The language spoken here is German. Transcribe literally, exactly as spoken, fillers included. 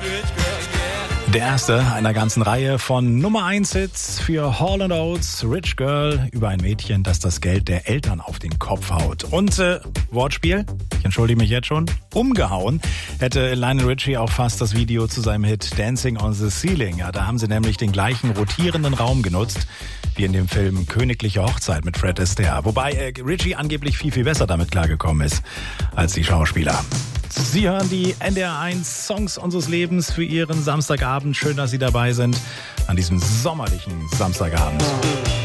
Der erste einer ganzen Reihe von Nummer eins Hits für Hall and Oates, Rich Girl, über ein Mädchen, das das Geld der Eltern auf den Kopf haut. Und äh, Wortspiel, ich entschuldige mich jetzt schon, umgehauen, hätte Lionel Richie auch fast das Video zu seinem Hit Dancing on the Ceiling. Ja, da haben sie nämlich den gleichen rotierenden Raum genutzt, wie in dem Film Königliche Hochzeit mit Fred Astaire. Wobei äh, Richie angeblich viel, viel besser damit klargekommen ist als die Schauspieler. Sie hören die N D R eins Songs unseres Lebens für Ihren Samstagabend. Schön, dass Sie dabei sind an diesem sommerlichen Samstagabend.